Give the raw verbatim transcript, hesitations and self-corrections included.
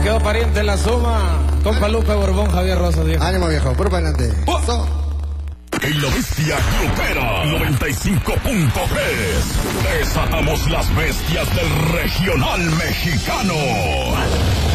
quedó pariente en la suma. Compa Lupe Borbón, Javier Rosa, viejo. Ánimo, viejo, por para adelante. Oh. So. En la bestia grupera noventa y cinco punto tres desatamos las bestias del regional mexicano.